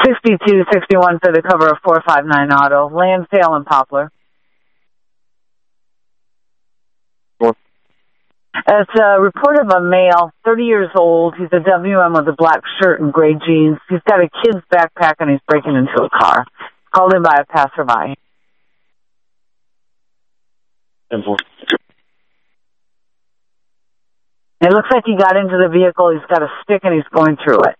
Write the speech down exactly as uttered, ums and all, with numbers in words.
sixty-two sixty-one for the cover of four five nine Auto. Lansdale and Poplar. Four. It's a report of a male, thirty years old. He's a W M with a black shirt and gray jeans. He's got a kid's backpack and he's breaking into a car. Called in by a passerby. Simple. It looks like he got into the vehicle. He's got a stick and he's going through it.